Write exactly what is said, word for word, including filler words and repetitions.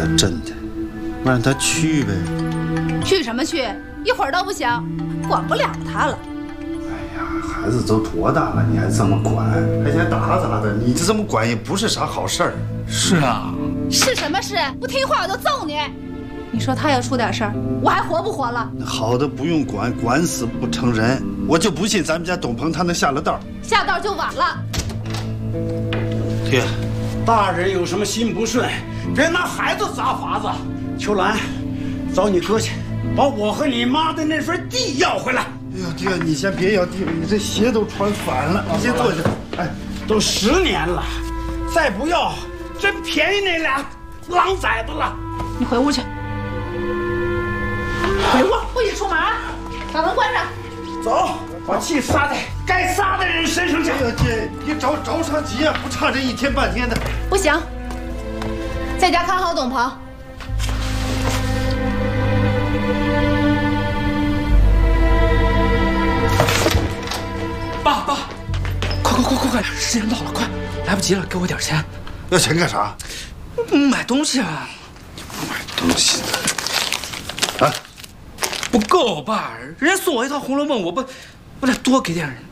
真的，我让他去呗。 去什么去？一会儿都不行，管不了他了。 哎呀，孩子都多大了，你还这么管，还想打咋的？你这么管也不是啥好事儿。 是啊， 是什么事？不听话我就揍你！你说他要出点事儿，我还活不活了？ 好的不用管，管死不成人。我就不信咱们家董鹏他能下了道。 下道就晚了。 爹，大人有什么心不顺，别拿孩子砸法子。秋兰，找你哥去，把我和你妈的那份地要回来。 哎呦，爹，你先别要地了，你这鞋都穿反了。你先坐下。哎， 都十年了，再不要，真便宜那俩狼崽子了。 你回屋去。回屋，不许出门，把门关上。 走，把气撒在该撒的人身上去。 哎呦，爹，你着着啥急啊？不差这一天半天的。 不行，在家看好董鹏。 爸爸，快快快快快，时间到了，快，来不及了，给我点钱。 要钱干啥？ 买东西啊。 买东西。啊， 不够，爸，人家送我一套《红楼梦》，我不，不得多给点